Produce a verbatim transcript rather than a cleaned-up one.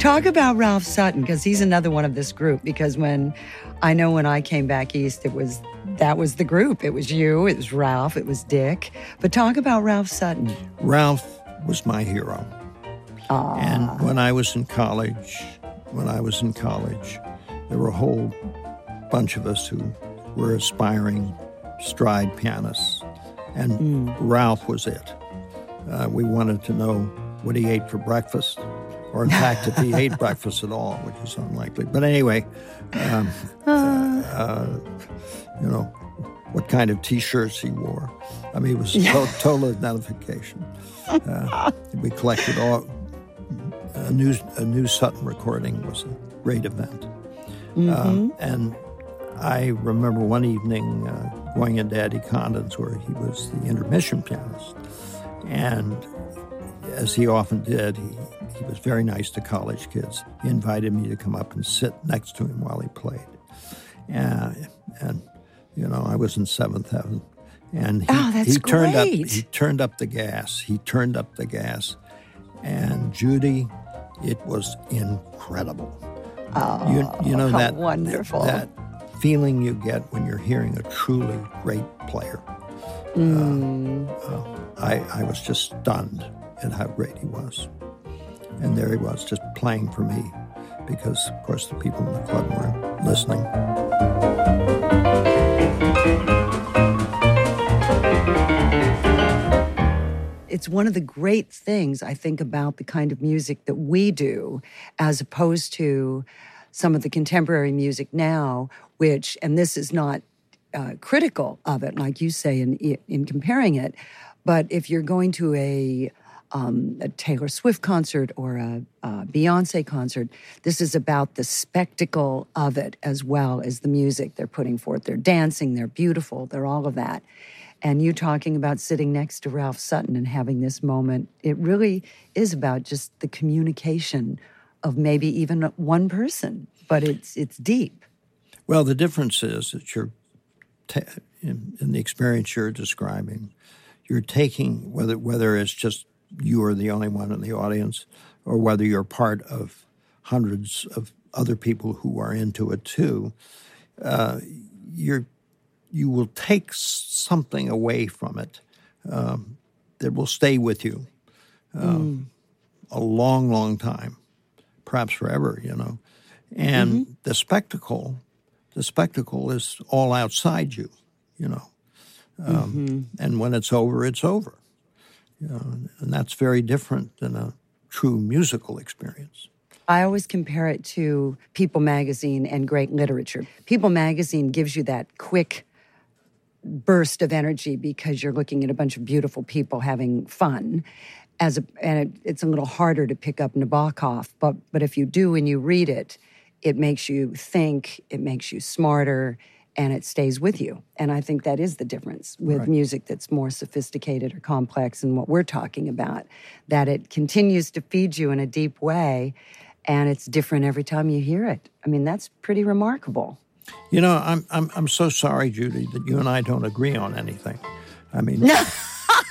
Talk about Ralph Sutton, because he's another one of this group. Because when I know when I came back east, it was that was the group. It was you, it was Ralph, it was Dick. But talk about Ralph Sutton. Ralph was my hero. Aww. And when I was in college, when I was in college, there were a whole bunch of us who were aspiring stride pianists, and mm. Ralph was it. Uh, we wanted to know what he ate for breakfast, or in fact, if he ate breakfast at all, which is unlikely. But anyway, um, uh, uh, you know, what kind of T-shirts he wore. I mean, it was to- total identification. Uh, we collected all. A new, a new Sutton recording was a great event. Mm-hmm. Um, and I remember one evening uh, going into Eddie Condon's, where he was the intermission pianist. And as he often did, he, he was very nice to college kids. He invited me to come up and sit next to him while he played. Uh, and, you know, I was in seventh heaven. And he, oh, that's he turned up great. he turned up the gas. He turned up the gas. And Judy, it was incredible. Oh, you, you know how that wonderful. That feeling you get when you're hearing a truly great player. Mm. Uh, uh, I, I was just stunned at how great he was. And there he was, just playing for me, because, of course, the people in the club weren't listening. It's one of the great things, I think, about the kind of music that we do, as opposed to some of the contemporary music now, which, and this is not uh, critical of it, like you say in in comparing it, but if you're going to a, um, a Taylor Swift concert or a, a Beyonce concert, this is about the spectacle of it as well as the music they're putting forth. They're dancing, they're beautiful, they're all of that. And you talking about sitting next to Ralph Sutton and having this moment, it really is about just the communication of maybe even one person, but it's it's deep. Well, the difference is that you're, ta- in, in the experience you're describing, you're taking, whether whether it's just you are the only one in the audience, or whether you're part of hundreds of other people who are into it too, uh, you're you will take something away from it um, that will stay with you um, mm. a long, long time, perhaps forever, you know. And mm-hmm. the spectacle, the spectacle is all outside you, you know. Um, mm-hmm. And when it's over, it's over. You know, and that's very different than a true musical experience. I always compare it to People magazine and great literature. People magazine gives you that quick burst of energy because you're looking at a bunch of beautiful people having fun, as a, and it, it's a little harder to pick up Nabokov. But but if you do and you read it, it makes you think, it makes you smarter, and it stays with you. And I think that is the difference with right. music that's more sophisticated or complex, and what we're talking about, that it continues to feed you in a deep way, and it's different every time you hear it. I mean, that's pretty remarkable. You know, I'm I'm I'm so sorry, Judy, that you and I don't agree on anything. I mean,